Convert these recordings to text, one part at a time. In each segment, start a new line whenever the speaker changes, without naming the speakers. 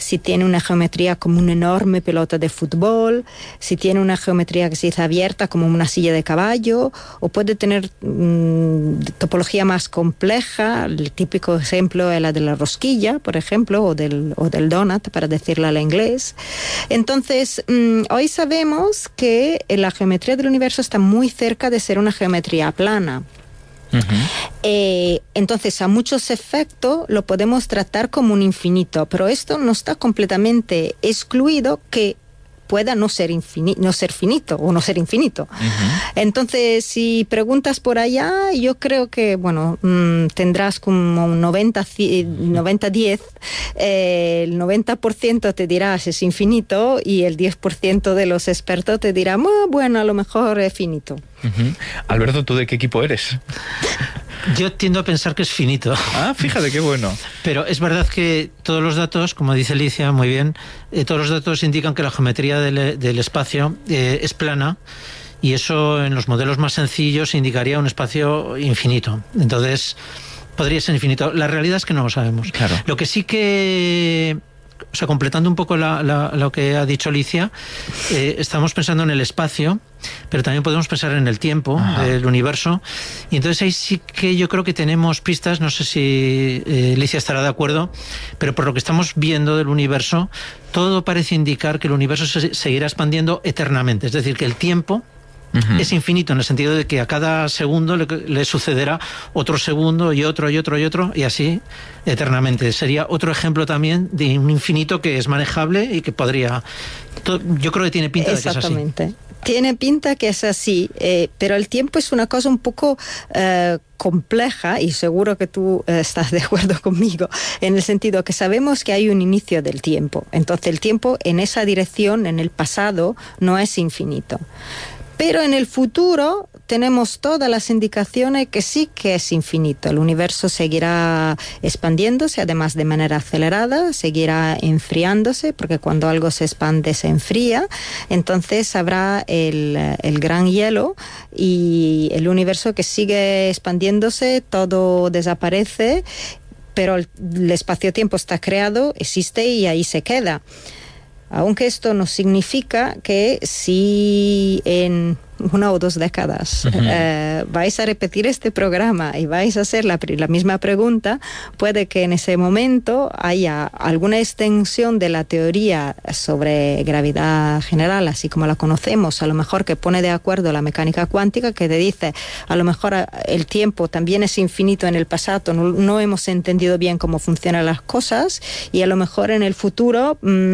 si tiene una geometría como una enorme pelota de fútbol, si tiene una geometría que se dice abierta como una silla de caballo, o puede tener topología más compleja. El típico ejemplo es la de la rosquilla, por ejemplo, o del donut, para decirlo al inglés. Entonces, hoy sabemos que la geometría del universo está muy cerca de ser una geometría plana. Entonces, a muchos efectos lo podemos tratar como un infinito, pero esto no está completamente excluido que pueda no ser finito o no ser infinito. Entonces, si preguntas por allá, yo creo que, tendrás como un 90-10. El 90% te dirá es infinito y el 10% de los expertos te dirán, bueno, a lo mejor es finito.
Alberto, ¿tú de qué equipo eres?
Yo tiendo a pensar que es finito.
Ah, fíjate, qué bueno.
Pero es verdad que todos los datos, como dice Alicia muy bien, todos los datos indican que la geometría del espacio es plana, y eso en los modelos más sencillos indicaría un espacio infinito. Entonces, podría ser infinito. La realidad es que no lo sabemos.
Claro.
Lo que sí que... O sea, completando un poco lo que ha dicho Alicia, estamos pensando en el espacio, pero también podemos pensar en el tiempo del universo, y entonces ahí sí que yo creo que tenemos pistas. No sé si Alicia estará de acuerdo, pero por lo que estamos viendo del universo, todo parece indicar que el universo se seguirá expandiendo eternamente, es decir, que el tiempo es infinito, en el sentido de que a cada segundo le sucederá otro segundo y otro y otro y otro, y así eternamente. Sería otro ejemplo también de un infinito que es manejable y que podría... Yo creo que tiene pinta de que es así.
Exactamente. Tiene pinta que es así, pero el tiempo es una cosa un poco compleja, y seguro que tú estás de acuerdo conmigo, en el sentido que sabemos que hay un inicio del tiempo. Entonces el tiempo en esa dirección, en el pasado, no es infinito. Pero en el futuro tenemos todas las indicaciones que sí que es infinito. El universo seguirá expandiéndose, además de manera acelerada, seguirá enfriándose, porque cuando algo se expande se enfría. Entonces habrá el gran hielo y el universo que sigue expandiéndose, todo desaparece, pero el espacio-tiempo está creado, existe y ahí se queda. Aunque esto no significa que si en 1 o 2 décadas vais a repetir este programa y vais a hacer la misma pregunta, puede que en ese momento haya alguna extensión de la teoría sobre gravedad general, así como la conocemos, a lo mejor que pone de acuerdo la mecánica cuántica, que te dice, a lo mejor el tiempo también es infinito en el pasado, no hemos entendido bien cómo funcionan las cosas, y a lo mejor en el futuro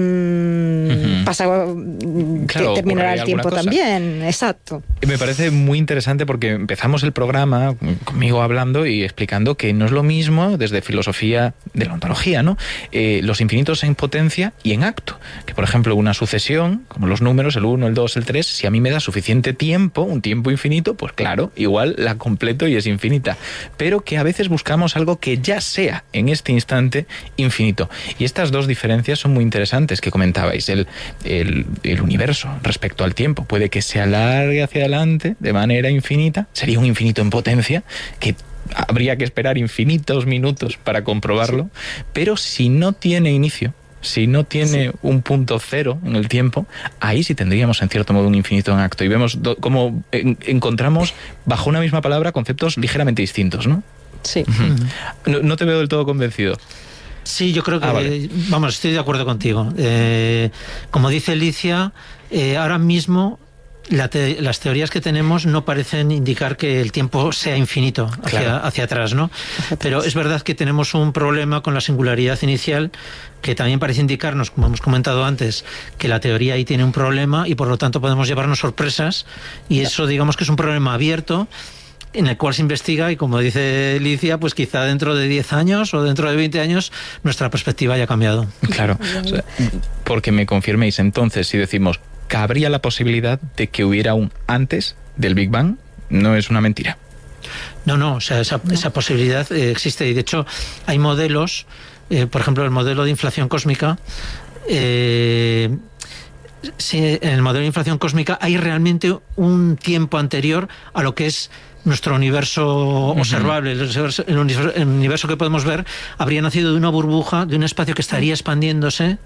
terminará el tiempo también. Exacto.
Me parece muy interesante porque empezamos el programa conmigo hablando y explicando que no es lo mismo desde filosofía de la ontología, ¿no? Los infinitos en potencia y en acto. Que, por ejemplo, una sucesión, como los números, el 1, el 2, el 3, si a mí me da suficiente tiempo, un tiempo infinito, pues claro, igual la completo y es infinita. Pero que a veces buscamos algo que ya sea en este instante infinito. Y estas dos diferencias son muy interesantes que comentabais. El universo respecto al tiempo puede que se alargue hacia adelante de manera infinita, sería un infinito en potencia que habría que esperar infinitos minutos para comprobarlo, pero si no tiene inicio, si no tiene un punto cero en el tiempo, ahí sí tendríamos en cierto modo un infinito en acto, y vemos cómo encontramos bajo una misma palabra conceptos ligeramente distintos, ¿no?
Sí.
No te veo del todo convencido.
Sí, yo creo que...
vale.
Vamos, estoy de acuerdo contigo. Como dice Alicia, ahora mismo las teorías que tenemos no parecen indicar que el tiempo sea infinito hacia atrás, ¿no? Pero es verdad que tenemos un problema con la singularidad inicial, que también parece indicarnos, como hemos comentado antes, que la teoría ahí tiene un problema y por lo tanto podemos llevarnos sorpresas, y eso digamos que es un problema abierto en el cual se investiga, y como dice Alicia, pues quizá dentro de 10 años o dentro de 20 años nuestra perspectiva haya cambiado. Claro,
o sea, porque me confirméis entonces, si decimos ¿cabría la posibilidad de que hubiera un antes del Big Bang? No es una mentira.
No, o sea, esa posibilidad existe, y de hecho hay modelos, por ejemplo el modelo de inflación cósmica. En el modelo de inflación cósmica hay realmente un tiempo anterior a lo que es nuestro universo observable. El universo que podemos ver habría nacido de una burbuja, de un espacio que estaría expandiéndose